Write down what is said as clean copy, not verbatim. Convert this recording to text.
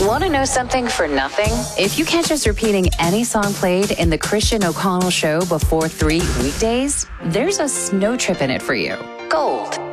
Want to know something for nothing? If you catch us repeating any song played in the Christian O'Connell Show before 3 weekdays, there's a snow trip in it for you. Gold.